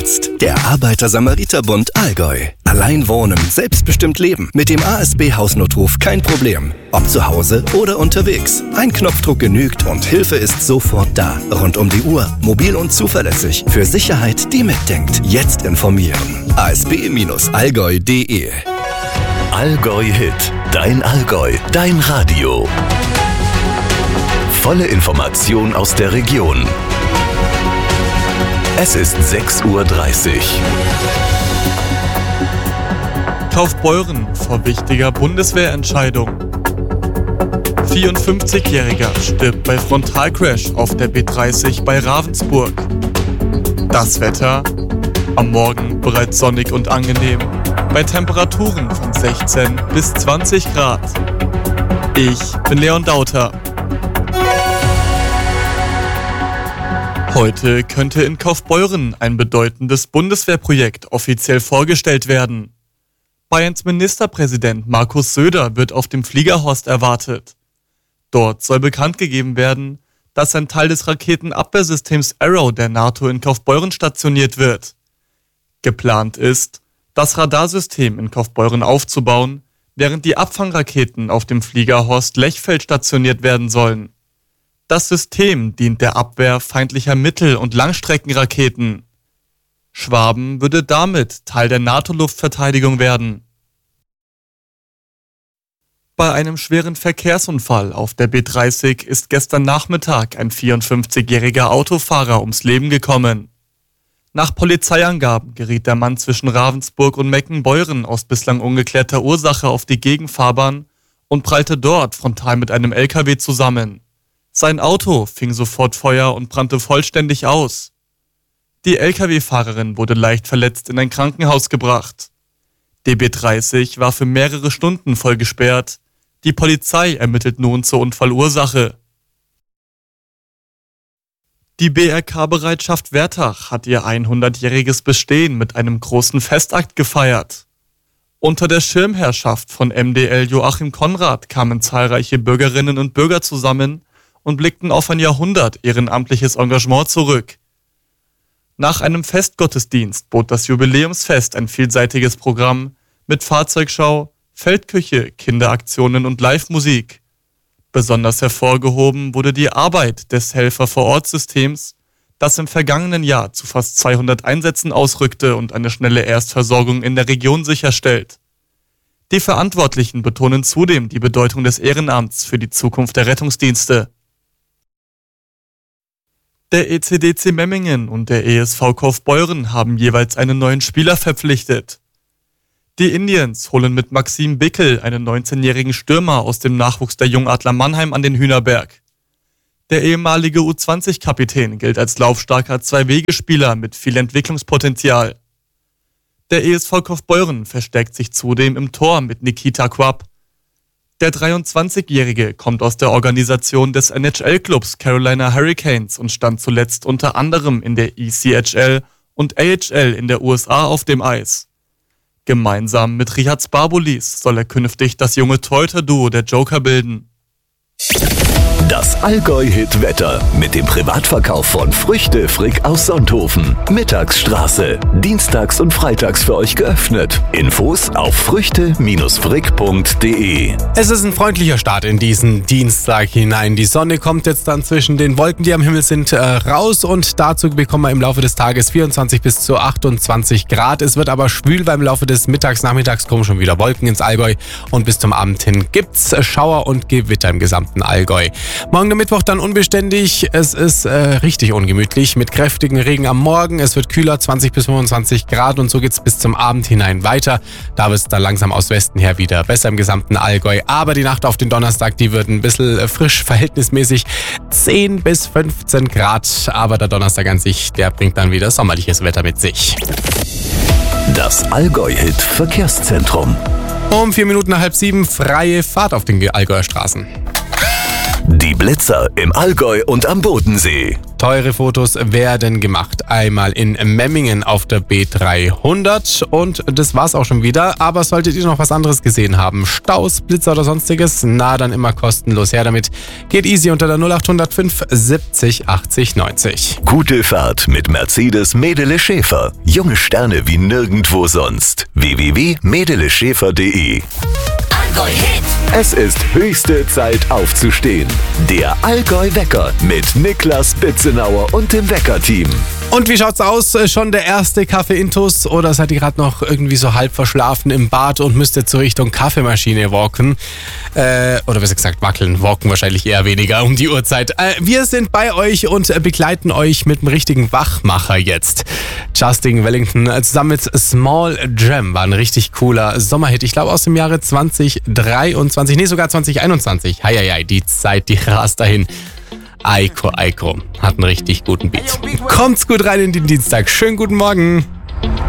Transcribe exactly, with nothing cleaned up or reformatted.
Der Arbeiter-Samariter-Bund Allgäu. Allein wohnen, selbstbestimmt leben. Mit dem A S B-Hausnotruf kein Problem. Ob zu Hause oder unterwegs. Ein Knopfdruck genügt und Hilfe ist sofort da. Rund um die Uhr, mobil und zuverlässig. Für Sicherheit, die mitdenkt. Jetzt informieren. a s b Bindestrich allgäu punkt d e Allgäu Hit. Dein Allgäu. Dein Radio. Volle Information aus der Region. Es ist sechs Uhr dreißig. Kaufbeuren vor wichtiger Bundeswehrentscheidung. vierundfünfzigjähriger stirbt bei Frontalcrash auf der B dreißig bei Ravensburg. Das Wetter? Am Morgen bereits sonnig und angenehm, bei Temperaturen von sechzehn bis zwanzig Grad. Ich bin Leon Dauter. Heute könnte in Kaufbeuren ein bedeutendes Bundeswehrprojekt offiziell vorgestellt werden. Bayerns Ministerpräsident Markus Söder wird auf dem Fliegerhorst erwartet. Dort soll bekannt gegeben werden, dass ein Teil des Raketenabwehrsystems Arrow der NATO in Kaufbeuren stationiert wird. Geplant ist, das Radarsystem in Kaufbeuren aufzubauen, während die Abfangraketen auf dem Fliegerhorst Lechfeld stationiert werden sollen. Das System dient der Abwehr feindlicher Mittel- und Langstreckenraketen. Schwaben würde damit Teil der NATO-Luftverteidigung werden. Bei einem schweren Verkehrsunfall auf der B dreißig ist gestern Nachmittag ein vierundfünfzigjähriger Autofahrer ums Leben gekommen. Nach Polizeiangaben geriet der Mann zwischen Ravensburg und Meckenbeuren aus bislang ungeklärter Ursache auf die Gegenfahrbahn und prallte dort frontal mit einem L K W zusammen. Sein Auto fing sofort Feuer und brannte vollständig aus. Die L K W-Fahrerin wurde leicht verletzt in ein Krankenhaus gebracht. Die B dreißig war für mehrere Stunden voll gesperrt. Die Polizei ermittelt nun zur Unfallursache. Die B R K-Bereitschaft Wertach hat ihr hundertjähriges Bestehen mit einem großen Festakt gefeiert. Unter der Schirmherrschaft von M D L Joachim Konrad kamen zahlreiche Bürgerinnen und Bürger zusammen und blickten auf ein Jahrhundert ehrenamtliches Engagement zurück. Nach einem Festgottesdienst bot das Jubiläumsfest ein vielseitiges Programm mit Fahrzeugschau, Feldküche, Kinderaktionen und Live-Musik. Besonders hervorgehoben wurde die Arbeit des Helfer-vor-Ort-Systems, das im vergangenen Jahr zu fast zweihundert Einsätzen ausrückte und eine schnelle Erstversorgung in der Region sicherstellt. Die Verantwortlichen betonen zudem die Bedeutung des Ehrenamts für die Zukunft der Rettungsdienste. Der E C D C Memmingen und der E S V Kaufbeuren haben jeweils einen neuen Spieler verpflichtet. Die Indians holen mit Maxim Bickel einen neunzehnjährigen Stürmer aus dem Nachwuchs der Jungadler Mannheim an den Hühnerberg. Der ehemalige U zwanzig Kapitän gilt als laufstarker Zwei-Wege-Spieler mit viel Entwicklungspotenzial. Der E S V Kaufbeuren verstärkt sich zudem im Tor mit Nikita Quapp. Der dreiundzwanzigjährige kommt aus der Organisation des N H L-Clubs Carolina Hurricanes und stand zuletzt unter anderem in der E C H L und A H L in der U S A auf dem Eis. Gemeinsam mit Richard Sparbulis soll er künftig das junge Torhüter-Duo der Joker bilden. Das Allgäu-Hit-Wetter mit dem Privatverkauf von Früchte Frick aus Sonthofen. Mittagsstraße. Dienstags und freitags für euch geöffnet. Infos auf früchte frick punkt d e. Es ist ein freundlicher Start in diesen Dienstag hinein. Die Sonne kommt jetzt dann zwischen den Wolken, die am Himmel sind, äh, raus und dazu bekommen wir im Laufe des Tages vierundzwanzig bis zu achtundzwanzig Grad. Es wird aber schwül, weil im Laufe des Mittags, Nachmittags kommen schon wieder Wolken ins Allgäu und bis zum Abend hin gibt's Schauer und Gewitter im gesamten Allgäu. Morgen der Mittwoch dann unbeständig. Es ist äh, richtig ungemütlich mit kräftigen Regen am Morgen. Es wird kühler, zwanzig bis fünfundzwanzig Grad und so geht's bis zum Abend hinein weiter. Da wird es dann langsam aus Westen her wieder besser im gesamten Allgäu. Aber die Nacht auf den Donnerstag, die wird ein bisschen äh, frisch, verhältnismäßig zehn bis fünfzehn Grad. Aber der Donnerstag an sich, der bringt dann wieder sommerliches Wetter mit sich. Das Allgäu-Hit Verkehrszentrum. Um vier Minuten nach halb sieben freie Fahrt auf den Allgäuer Straßen. Die Blitzer im Allgäu und am Bodensee. Teure Fotos werden gemacht. Einmal in Memmingen auf der B dreihundert und das war's auch schon wieder. Aber solltet ihr noch was anderes gesehen haben, Staus, Blitzer oder sonstiges, na dann immer kostenlos her damit. Geht easy unter der null acht null fünf siebzig achtzig neunzig. Gute Fahrt mit Mercedes Medele Schäfer. Junge Sterne wie nirgendwo sonst. w w w punkt medele schäfer punkt de. Allgäu Hit. Es ist höchste Zeit aufzustehen. Der Allgäu-Wecker mit Niklas Bitzenauer und dem Wecker-Team. Und wie schaut's aus? Schon der erste Kaffee-Intus oder seid ihr gerade noch irgendwie so halb verschlafen im Bad und müsst jetzt so Richtung Kaffeemaschine walken? Äh, oder besser gesagt wackeln. Walken wahrscheinlich eher weniger um die Uhrzeit. Äh, wir sind bei euch und begleiten euch mit dem richtigen Wachmacher jetzt. Justin Wellington zusammen mit Small Jam war ein richtig cooler Sommerhit. Ich glaube aus dem Jahre zwanzig dreiundzwanzig, nee sogar zwanzig einundzwanzig. Heieiei, die Zeit, die rast dahin. Eiko, Eiko. Hat einen richtig guten Beat. Kommt's gut rein in den Dienstag. Schönen guten Morgen.